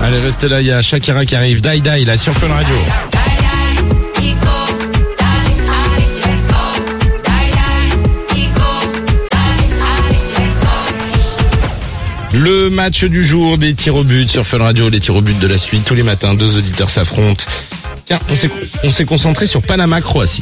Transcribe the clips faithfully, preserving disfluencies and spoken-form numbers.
Allez, restez là, il y a Shakira qui arrive. Die Die, là, sur Fun Radio. Le match du jour des tirs au but sur Fun Radio, les tirs au but de la suite. Tous les matins, deux auditeurs s'affrontent. Tiens, on s'est, on s'est concentré sur Panama-Croatie.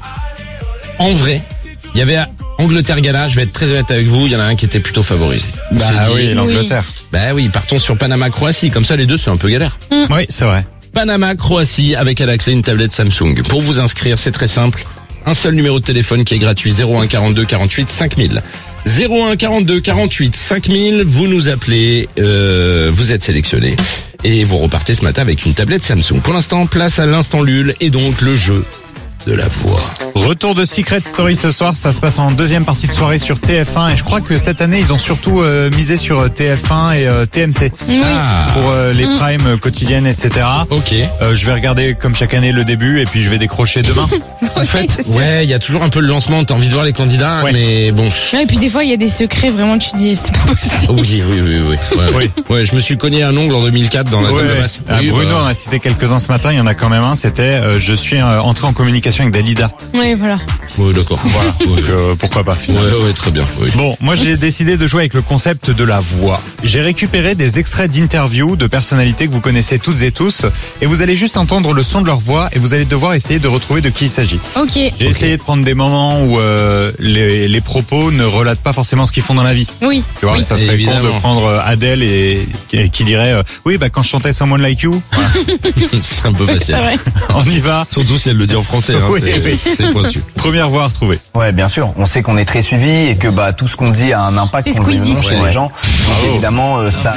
En vrai, il y avait Angleterre-Ghana, je vais être très honnête avec vous, il y en a un qui était plutôt favorisé. Bah dit, oui, l'Angleterre. Bah oui, partons sur Panama-Croatie, comme ça les deux c'est un peu galère. Mmh. Oui, c'est vrai. Panama-Croatie avec à la clé une tablette Samsung. Pour vous inscrire, c'est très simple. Un seul numéro de téléphone qui est gratuit, zéro un quarante-deux quarante-huit cinq mille. zéro un quarante-deux quarante-huit cinq mille, vous nous appelez, euh, vous êtes sélectionné et vous repartez ce matin avec une tablette Samsung. Pour l'instant, place à l'instant Lul et donc le jeu de la voix. Retour de Secret Story ce soir, ça se passe en deuxième partie de soirée sur T F un et je crois que cette année ils ont surtout euh, misé sur T F un et euh, T M C Oui. Ah. pour euh, les Mm. primes quotidiennes, et cetera. Ok. Euh, je vais regarder comme chaque année le début et puis je vais décrocher demain. En fait, ouais, il y a toujours un peu le lancement, t'as envie de voir les candidats, Ouais. mais bon. Ouais, et puis des fois il y a des secrets, vraiment tu te dis c'est pas possible. Oui, oui, oui, oui. Ouais, Oui. ouais, je me suis cogné un ongle en deux mille quatre dans la Ouais, table de basse. ah, Oui, Bruno bah, en a cité quelques-uns ce matin, il y en a quand même un, c'était euh, je suis euh, entré en communication avec Dalida. Ouais, voilà. ouais, d'accord. Voilà, Ouais. donc euh, pourquoi pas finalement. Ouais, ouais, très bien. Oui. Bon, moi j'ai décidé de jouer avec le concept de la voix. J'ai récupéré des extraits d'interviews de personnalités que vous connaissez toutes et tous et vous allez juste entendre le son de leur voix et vous allez devoir essayer de retrouver de qui il s'agit. Ok. J'ai Ok. essayé de prendre des moments où euh, les, les propos ne relatent pas forcément ce qu'ils font dans la vie. Oui. Tu vois, Oui. ça serait con Évidemment. de prendre euh, Adèle et, et qui dirait euh, oui bah quand je chantais Someone Like You. Voilà. C'est un peu C'est facile. vrai. On y va. Surtout si elle le dit en français, hein, Oui, c'est, oui. c'est pointu. Première voix à retrouver. Ouais, bien sûr. On sait qu'on est très suivi et que bah tout ce qu'on dit a un impact C'est qu'on le veuille ou Squeezie. non, chez Ouais. les gens. Donc Bravo. évidemment, euh, ça.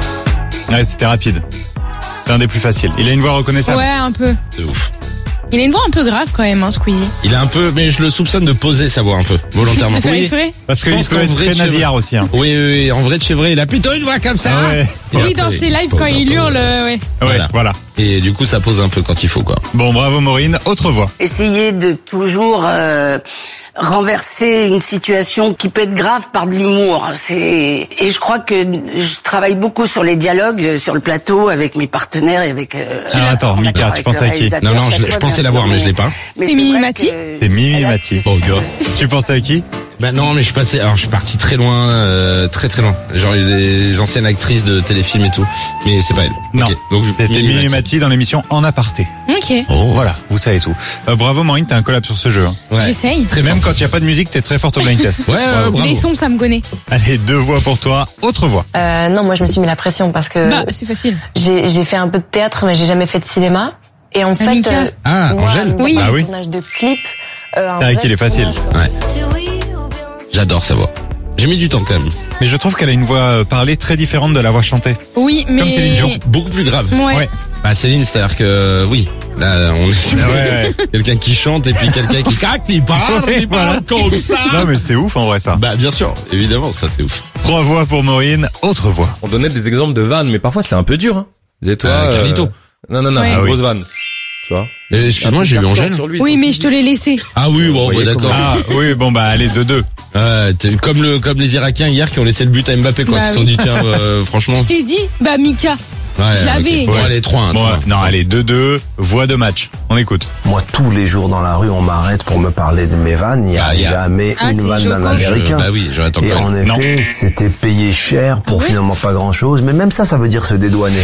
Ouais, c'était rapide. C'est un des plus faciles. Il a une voix reconnaissable. Ouais, un peu. C'est ouf. Il a une voix un peu grave quand même, hein, Squeezie. Il a un peu, mais je le soupçonne de poser sa voix un peu, volontairement. De faire Oui. exprès. Parce Je qu'il pense peut qu'en être vrai, très de chez nasillard vrai- aussi. Hein. Oui, oui, oui, en vrai de chez vrai, il a plutôt une voix comme ça. Ah ouais. Et Oui, après, dans ses lives pose quand un il peu. hurle, euh, ouais. Ouais, Voilà. voilà. Et du coup, ça pose un peu quand il faut, quoi. Bon, bravo Maureen. Autre voix. Essayer de toujours euh, renverser une situation qui peut être grave par de l'humour. C'est et je crois que je travaille beaucoup sur les dialogues sur le plateau avec mes partenaires et avec. Euh, Ah, attends, en Mika, accord tu avec pensais le à qui réalisateur Non, non, je- chaque je fois, pensais bien l'avoir, sûr, mais je l'ai pas. mais C'est vrai Mimi que, Mati euh, C'est Mimi elle a- Mati. Bon gars. Tu pensais à qui? Bah non, mais je suis passé, alors je suis parti très loin, euh, très très loin. Genre les anciennes actrices de téléfilms et tout, mais c'est pas elle. Non, Ok. Donc, c'était Mimi Mati dans l'émission En Aparté. Ok. Oh, Voilà, vous savez tout. Euh, bravo Maureen, t'as un collab sur ce jeu. Hein. Ouais. J'essaye. Très Même fort. quand il n'y a pas de musique, t'es très forte au blind test. Ouais, ouais, bravo. Les sons, ça me connaît. Allez, deux voix pour toi. Autre voix. Euh, non, moi je me suis mis la pression parce que Bah, c'est facile. j'ai j'ai fait un peu de théâtre, mais j'ai jamais fait de cinéma. Et en fait, Mika. euh, Ah, moi, Angèle. mis à Oui. part Ah le oui. tournage de clips. Euh, un C'est vrai vrai qu'il est facile. tournage. J'adore sa voix. J'ai mis du temps quand même. Mais je trouve qu'elle a une voix euh, parlée très différente de la voix chantée. Oui, mais. Comme Céline Dion. Beaucoup plus grave. Ouais. Ouais. Bah Céline, c'est-à-dire que oui, là on est sur Ah ouais, ouais. quelqu'un qui chante et puis quelqu'un qui caque, il parle, Ouais, il parle comme ça. Non mais c'est ouf en vrai ça. Bah bien sûr, évidemment, ça c'est ouf. Trois voix pour Maureen. Autre voix. On donnait des exemples de vannes, mais parfois c'est un peu dur. Hein. Disais-toi. Euh, Carlito. Non, non, non, Ouais. une Ah oui. grosse vanne. Tu vois. Euh, Excuse-moi, j'ai eu Angèle. Sur lui, Oui, sur mais lui. je te l'ai laissé. Ah oui, bon, Vous bah, voyez d'accord. Ah oui, bon bah allez, deux deux. Euh, t'es comme le comme les Irakiens hier qui ont laissé le but à Mbappé quoi, Bah qui se sont oui. dit tiens euh, franchement. Je t'ai dit, bah Mika. Ouais, Je l'avais. ok. Bon Ouais. allez trois un. Bon, trois un. non, allez, deux deux. Voix de match. On écoute. Moi, tous les jours dans la rue, on m'arrête pour me parler de mes vannes. Il n'y a Bah, il y a- jamais Ah, une c'est vanne d'un Joko. Américain. Je- bah oui, Jonathan Et Cohen. en Non. effet, c'était payé cher pour Ah ouais finalement pas grand-chose. Mais même ça, ça veut dire se dédouaner.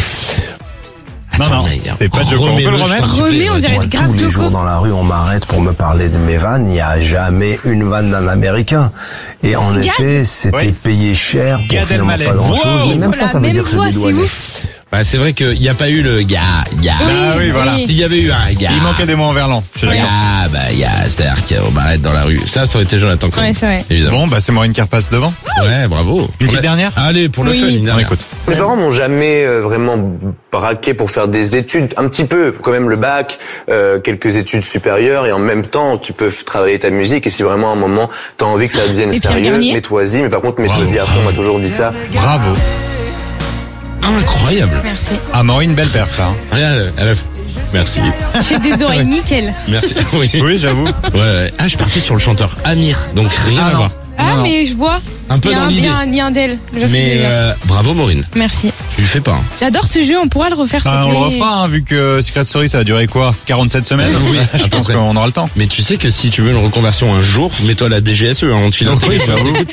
Non, non, mais, c'est pas Joko. On peut le remets-le, je remettre t'en Remets, on dirait Moi, du grave tous les jours Joko. dans la rue, on m'arrête pour me parler de mes vannes. Il n'y a jamais une vanne d'un Américain. Et en Gad. effet, c'était Oui. payé cher pour Gad finalement Elmaleh. pas grand-chose. Wow. Mais Ils même ont ça, la ça veut même dire se voix, c'est dédouaner. ouf. Bah c'est vrai qu'il n'y a pas eu le gars, gars. Ah oui, voilà. oui. S'il y avait eu un gars. Il manquait des mots en verlan. Je suis d'accord. Ah bah il y a c'est-à-dire qu'on m'arrête dans la rue. Ça, ça aurait été Jonathan Cohen. Ouais, c'est vrai. Évidemment. Bon, bah c'est Maureen qui repasse devant. Ouais, bravo. Une petite Ouais. dernière Allez, pour le Oui. fun, une On dernière. écoute. Mes parents m'ont jamais euh, vraiment braqué pour faire des études, un petit peu, quand même le bac, euh, quelques études supérieures, et en même temps tu peux f- travailler ta musique, et si vraiment à un moment t'as envie que ça devienne C'est Pierre sérieux, Garnier. mets-toi-y, mais par contre mets-toi-y à fond, on m'a toujours dit ça. Bravo. Incroyable. Merci. Ah, Maureen, belle perf là. hein. Regarde, elle a... Merci. J'ai des oreilles nickel. Merci. Oui. Oui, j'avoue. Ouais, ouais. Ah, je suis parti sur le chanteur Amir. Donc rien Ah à non. voir. Ah, Non, non. mais je vois. Un peu Il y a dans un- il y l'idée. a un- il y a un d'elle. Je vois ce que tu veux Mais dire. euh, bravo Maureen, Merci. tu le fais pas. Hein. J'adore ce jeu, on pourra le refaire. Enfin, s'il on te le plaît. refera, hein, vu que Secret Story, ça a duré quoi quarante-sept semaines. Oui, à je peu pense près. qu'on aura le temps. Mais tu sais que si tu veux une reconversion un jour, mets-toi à la D G S E, hein, on te file un Oui, téléphone. j'avoue.